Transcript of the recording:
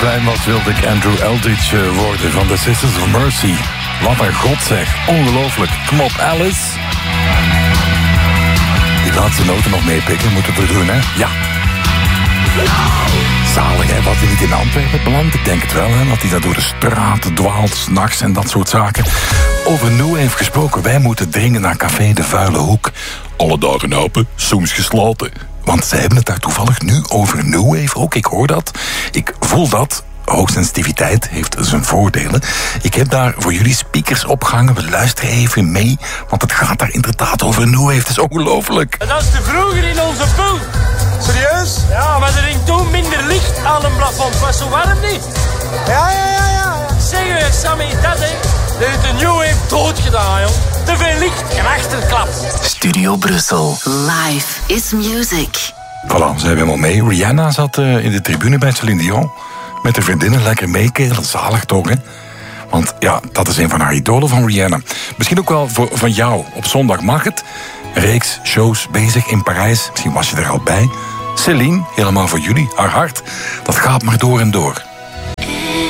klein was wilde ik Andrew Eldridge worden van The Sisters of Mercy. Wat een god zeg, ongelooflijk. Kom op Alice. Die laatste noten nog meepikken, moeten we doen hè? Ja. Zalig hè, wat hij niet in Antwerpen belandt. Ik denk het wel hè, dat hij daar door de straten dwaalt, 's nachts en dat soort zaken. Over New Wave gesproken, wij moeten dringen naar Café de Vuile Hoek. Alle dagen open, soms gesloten. Want ze hebben het daar toevallig nu over New Wave ook. Ik hoor dat, ik voel dat. Hoogsensitiviteit heeft zijn voordelen. Ik heb daar voor jullie speakers opgehangen. We luisteren even mee, want het gaat daar inderdaad over New Wave. Het is ongelooflijk. En dat is te vroeger in onze pool. Serieus? Ja, maar er ging toen minder licht aan een plafond. Het was zo warm niet. Ja. Zeg je, Sammy, dat hè. Dat heeft de New Wave dood gedaan, joh. Te veel licht en achterklap. Studio Brussel. Life is music. Voilà, ze hebben helemaal mee. Rihanna zat in de tribune bij Celine Dion. Met de vriendinnen lekker meekelen. Zalig toch, hè? Want ja, dat is een van haar idolen van Rihanna. Misschien ook wel van jou. Op zondag mag het. Een reeks shows bezig in Parijs. Misschien was je er al bij. Celine, helemaal voor jullie. Haar hart, dat gaat maar door en door.